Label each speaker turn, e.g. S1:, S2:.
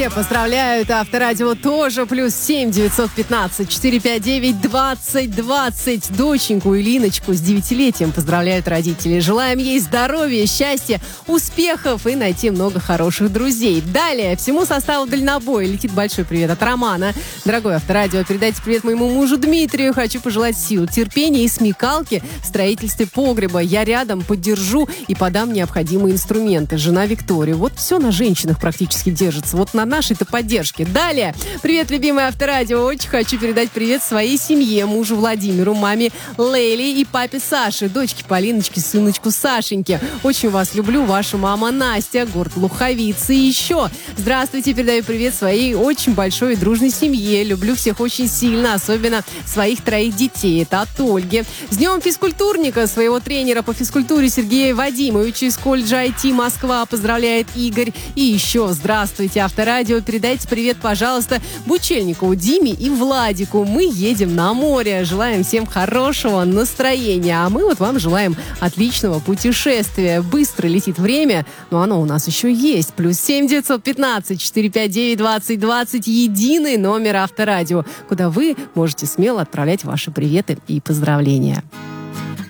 S1: Поздравляют Авторадио тоже. +7 915 459 20 20. Доченьку Илиночку с 9-летием поздравляют родители. Желаем ей здоровья, счастья, успехов и найти много хороших друзей. Далее всему составу дальнобоя летит большой привет от Романа. Дорогой Авторадио, передайте привет моему мужу Дмитрию. Хочу пожелать сил, терпения и смекалки в строительстве погреба. Я рядом, поддержу и подам необходимые инструменты. Жена Виктория. Вот все на женщинах практически держится. Вот на нашей-то поддержке. Далее. Привет, любимое Авторадио. Очень хочу передать привет своей семье, мужу Владимиру, маме Лейли и папе Саше, дочке Полиночке, сыночку Сашеньке. Очень вас люблю. Ваша мама Настя, город Луховицы. И еще. Здравствуйте. Передаю привет своей очень большой и дружной семье. Люблю всех очень сильно, особенно своих 3 детей. Это от Ольги. С днем физкультурника, своего тренера по физкультуре Сергея Вадимовича из колледжа IT Москва поздравляет Игорь. И еще. Здравствуйте, Авторадио. Передайте привет, пожалуйста, Бучельникову, Диме и Владику. Мы едем на море. Желаем всем хорошего настроения. А мы вот вам желаем отличного путешествия. Быстро летит время, но оно у нас еще есть. +7 915 459 20 20. Единый номер Авторадио, куда вы можете смело отправлять ваши приветы и поздравления.